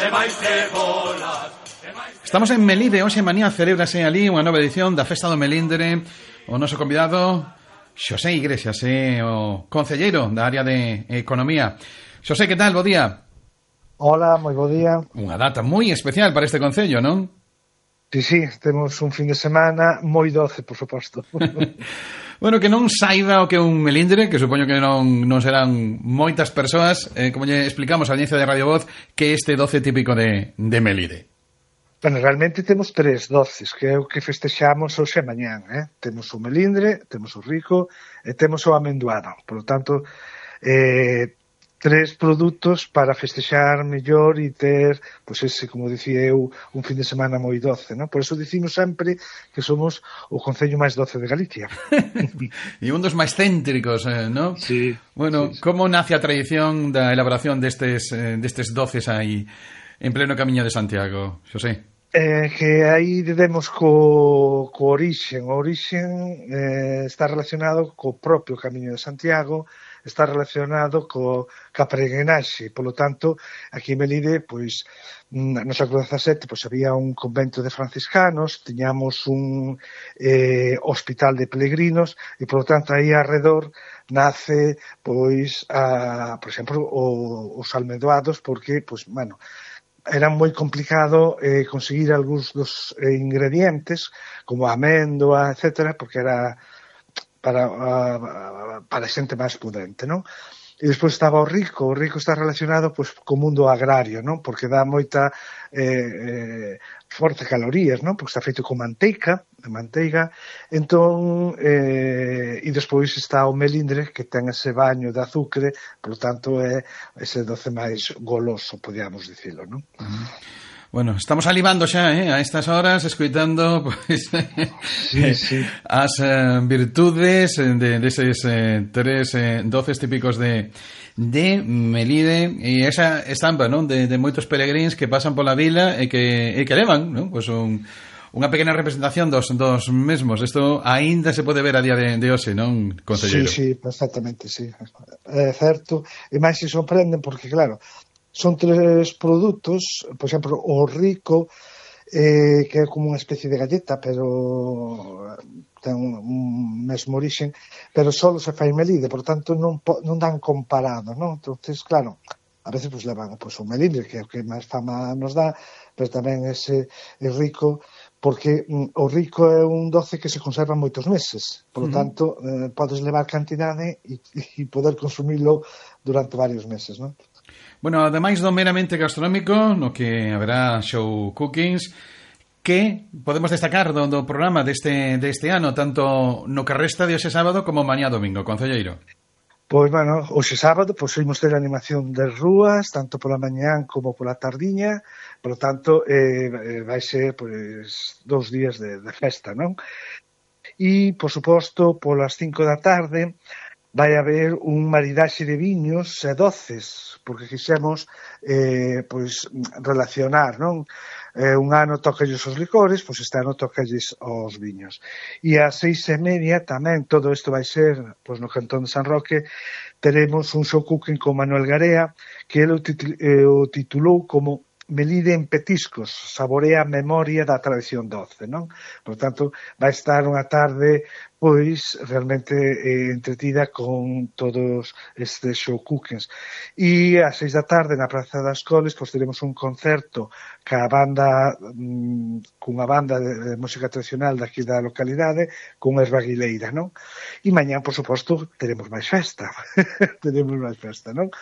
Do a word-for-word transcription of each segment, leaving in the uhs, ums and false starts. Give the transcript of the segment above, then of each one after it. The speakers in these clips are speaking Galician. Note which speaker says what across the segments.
Speaker 1: Estamos en Melide, hoxe mañá celébrase ali unha nova edición da Festa do Melindre. O noso convidado, Xosé Iglesias, é o concelleiro da área de Economía. Xosé, que tal? Bo día.
Speaker 2: Hola, moi bo día.
Speaker 1: Unha data moi especial para este concello, non?
Speaker 2: Sí, sí, temos un fin de semana moi doce, por suposto.
Speaker 1: Bueno, que non saiba o que é un melindre, que supoño que non, non serán moitas persoas, eh, como lle explicamos a audiencia de Radio Voz, que este doce típico de, de Melide.
Speaker 2: Bueno, realmente temos tres doces, que é o que festexamos hoxe e mañán, eh? Temos o melindre, temos o rico e temos o amendoado. Por lo tanto, eh, tres produtos para festexar mellor e ter, pois ese, como dicía eu, un fin de semana moi doce, non? Por eso dicimos sempre que somos o concello máis doce de Galicia.
Speaker 1: E un dos máis céntricos, eh, non?
Speaker 2: Sí.
Speaker 1: Bueno,
Speaker 2: sí, sí.
Speaker 1: como nace a tradición da elaboración destes, eh, destes doces aí en pleno Camiño de Santiago, Xosé?
Speaker 2: Eh, que aí debemos co, co orixen. O orixen eh, está relacionado co propio Camiño de Santiago, está relacionado co, ca peregrinaxe. Por lo tanto, aquí en Melide, pois, no século dezasete, pois, había un convento de franciscanos, tiñamos un eh, hospital de peregrinos, e, por lo tanto, aí alrededor nace, pois, a, por exemplo, o, os almendoados, porque, pois, bueno, era moi complicado eh, conseguir algúns dos eh, ingredientes, como a améndoa, etcétera, porque era para, uh, para xente máis pudente, non? E despois estaba o rico. O rico está relacionado pois, co mundo agrario, non? Porque dá moita eh, eh, forte calorías, non? Porque está feito con manteica, de manteiga. Entón, eh, e despois está o melindre, que ten ese baño de azucre, por lo tanto é ese doce máis goloso, podíamos dicilo, non?
Speaker 1: Uh-huh. Bueno, estamos salivando xa, eh, a estas horas, escoitando pues,
Speaker 2: sí, sí.
Speaker 1: as eh, virtudes de, de eses eh, tres eh, doces típicos de, de Melide, e esa estampa, non, de, de moitos peregrins que pasan pola vila e que, e que levan, non, pues un, unha pequena representación dos, dos mesmos. Isto aínda se pode ver a día de, de hoxe, non, concelleiro?
Speaker 2: Sí, sí, exactamente, sí. É certo, e máis se sorprenden porque, claro, son tres produtos, por exemplo, o rico, eh, que é como unha especie de galleta, pero ten un, un mesmo orixen, pero só se fai en Melide, por tanto non, non dan comparado, non? Entonces, claro, a veces pues, levan pues, o melindre, que é o que máis fama nos dá, pero tamén ese é rico, porque mm, o rico é un doce que se conserva moitos meses, por lo uh-huh. tanto, eh, podes levar cantidade e, e poder consumilo durante varios meses, non?
Speaker 1: Bueno, ademais do meramente gastronómico, no que haberá show cookings, que podemos destacar do, do programa deste, deste ano, tanto no que resta de hoxe sábado como mañá domingo, concelleiro?
Speaker 2: Pois, bueno, hoxe sábado, pois, imos ter animación de rúas, tanto pola mañán como pola tardiña, por lo tanto, eh, vai ser, pois, dous días de, de festa, non? E, por suposto, polas cinco da tarde, vai haber un maridaxe de viños e doces, porque quixemos eh, pois, relacionar, non? Eh, un ano tocalles os licores, pois este ano tocalles os viños. E a seis e media tamén, todo isto vai ser pois, no Cantón de San Roque, teremos un show cooking con Manuel Garea, que ele o, titul- eh, o titulou como Melide en petiscos, saborea a memoria da tradición doce, non? Por tanto, vai estar unha tarde pois realmente eh, entretida con todos estes show cookings. E ás seis da tarde na Praza das Coles pois teremos un concerto ca banda mm, cunha banda de, de música tradicional daqui da localidade con Erva Aguileira, non? E mañá, por suposto, teremos máis festa. teremos máis festa, non?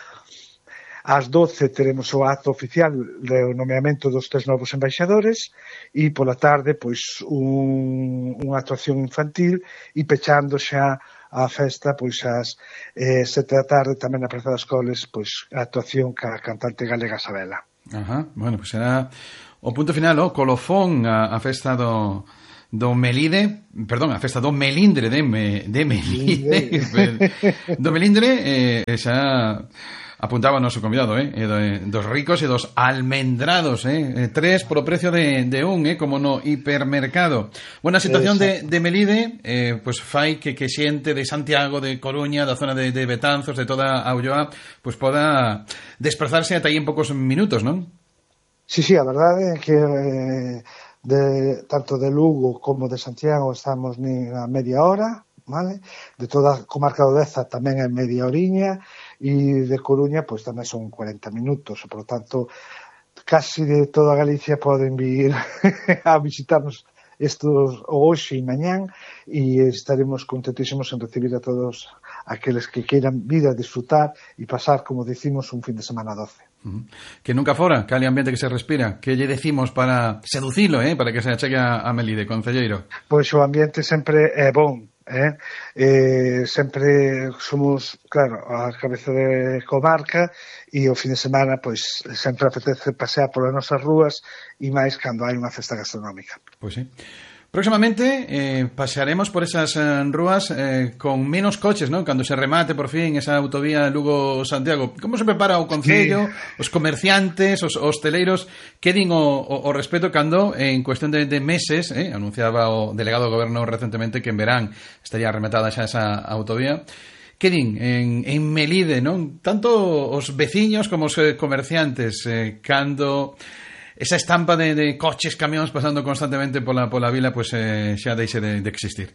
Speaker 2: Ás doce teremos o acto oficial do nomeamento dos tres novos embaixadores e pola tarde pois un, unha actuación infantil e pechando xa a festa pois ás eh, sete da tarde tamén na Praza das Coles pois a actuación ca cantante galega Sabela.
Speaker 1: Ajá, bueno, pois pues será o punto final, o colofón a, a festa do do Melide, perdón, a festa do Melindre de, me, de Melide do Melindre eh, xa apuntaba o noso convidado, eh, eh, dos ricos e dos almendrados, eh, tres por o precio de, de un, eh, como no hipermercado. Bueno, a situación de, de Melide, eh, pues fai que, que xente de Santiago, de Coruña, da zona de, de Betanzos, de toda a Ulloa, pues poda desplazarse ata aí en poucos minutos, non?
Speaker 2: Sí, sí, a verdade é que eh, de, tanto de Lugo como de Santiago estamos nin a media hora, vale? De toda a comarca do Deza tamén é media oriña e de Coruña pois tamén son cuarenta minutos, por lo tanto casi de toda Galicia poden vir a visitarnos estos hoxe e mañán e estaremos contentísimos en recibir a todos aqueles que queiran vir a disfrutar e pasar, como decimos, un fin de semana doce.
Speaker 1: Uh-huh. Que nunca fora, cale ambiente que se respira. Que lle decimos para seducilo, eh? Para que se achegue a Melide, concelleiro?
Speaker 2: Pois o ambiente sempre é bon, eh? Eh, sempre somos, claro, a cabeza de comarca e o fin de semana pois sempre apetece pasear polas nosas rúas e máis cando hai unha festa gastronómica.
Speaker 1: Pois sí. Próximamente eh, pasearemos por esas eh, rúas eh, con menos coches, ¿no? Cando se remate por fin esa autovía Lugo-Santiago. Como se prepara o Concello, sí, os comerciantes, os hosteleiros, que din o, o, o respeto cando en cuestión de, de meses, eh, anunciaba o delegado do goberno recentemente que en verán estaría rematada xa esa autovía. Que din en, en Melide, non? Tanto os veciños como os eh, comerciantes, eh, cando esa estampa de, de coches, camións pasando constantemente pola, pola vila, pois eh, xa deixe de, de existir.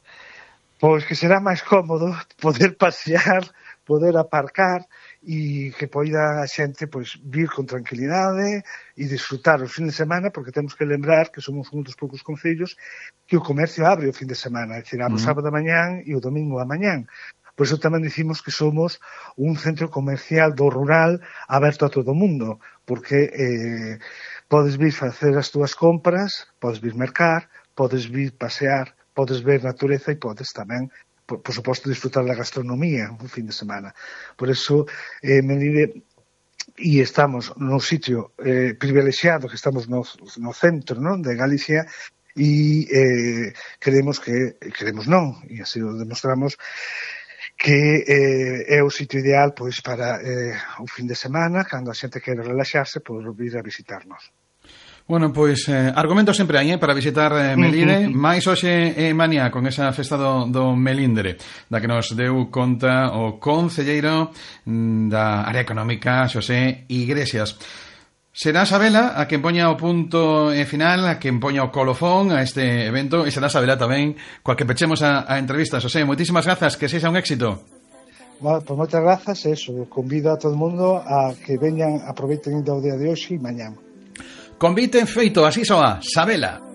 Speaker 2: Pois que será máis cómodo poder pasear, poder aparcar e que poida a xente pois vir con tranquilidade e disfrutar o fin de semana, porque temos que lembrar que somos un dos poucos concellos que o comercio abre o fin de semana, é dicir, abre o sábado a mañán e o domingo a mañán. Por iso tamén dicimos que somos un centro comercial do rural aberto a todo o mundo, porque eh, podes vir facer as túas compras, podes vir mercar, podes vir pasear, podes ver natureza e podes tamén, por, por suposto, disfrutar da gastronomía un fin de semana. Por iso, eh, Melide, e estamos no sitio eh, privilexiado, que estamos no, no centro, non, de Galicia, e eh, queremos que, queremos non, e así o demostramos, que eh, é o sitio ideal pois para eh, un fin de semana, cando a xente quere relaxarse, pois vir a visitarnos.
Speaker 1: Bueno, pois eh, argumentos sempre hai, eh, para visitar eh, Melide, uh-huh. máis hoxe e mañá con esa festa do, do Melindre, da que nos deu conta o concelleiro da área económica, Xosé Iglesias. Será Sabela a quen poña o punto final, a quen poña o colofón a este evento, e será Sabela tamén coa que pechemos a, a entrevista. Xosé, moitísimas grazas, que sexa un éxito.
Speaker 2: Bueno, pues moitas grazas, eso, convido a todo o mundo a que veñan, aproveiten o día de hoxe e mañán.
Speaker 1: Convite feito, así soa, Sabela.